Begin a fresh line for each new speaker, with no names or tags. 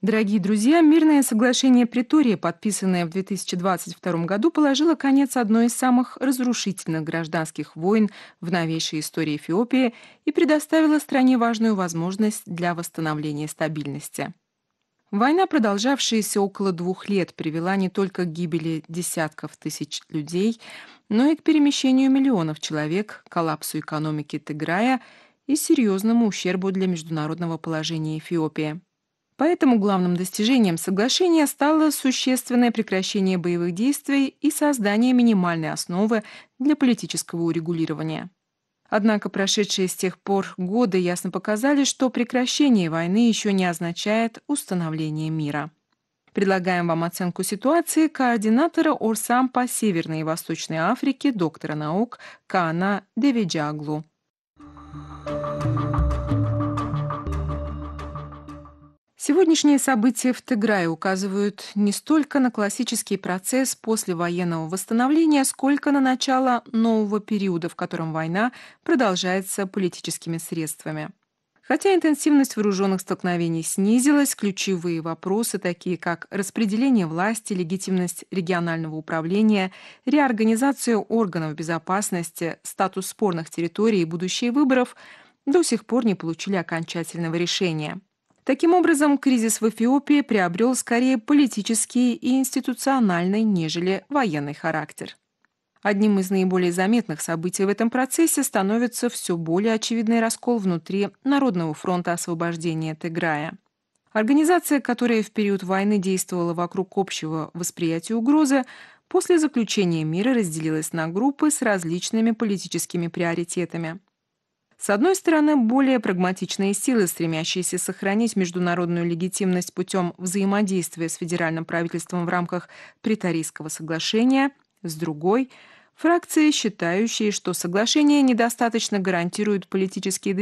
Дорогие друзья, мирное соглашение Претории, подписанное в 2022 году, положило конец одной из самых разрушительных гражданских войн в новейшей истории Эфиопии и предоставило стране важную возможность для восстановления стабильности. Война, продолжавшаяся около 2 лет, привела не только к гибели десятков тысяч людей, но и к перемещению миллионов человек, коллапсу экономики Тиграя и серьезному ущербу для международного положения Эфиопии. Поэтому главным достижением соглашения стало существенное прекращение боевых действий и создание минимальной основы для политического урегулирования. Однако прошедшие с тех пор годы ясно показали, что прекращение войны еще не означает установление мира. Предлагаем вам оценку ситуации координатора Орсам по Северной и Восточной Африке, доктора наук Каана Девиджаглу. Сегодняшние события в Тиграе указывают не столько на классический процесс послевоенного восстановления, сколько на начало нового периода, в котором война продолжается политическими средствами. Хотя интенсивность вооруженных столкновений снизилась, ключевые вопросы, такие как распределение власти, легитимность регионального управления, реорганизация органов безопасности, статус спорных территорий и будущее выборов, до сих пор не получили окончательного решения. Таким образом, кризис в Эфиопии приобрел скорее политический и институциональный, нежели военный характер. Одним из наиболее заметных событий в этом процессе становится все более очевидный раскол внутри Народного фронта освобождения Тиграя. Организация, которая в период войны действовала вокруг общего восприятия угрозы, после заключения мира разделилась на группы с различными политическими приоритетами. С одной стороны, более прагматичные силы, стремящиеся сохранить международную легитимность путем взаимодействия с федеральным правительством в рамках Преторийского соглашения, с другой – фракции, считающие, что соглашение недостаточно гарантирует политические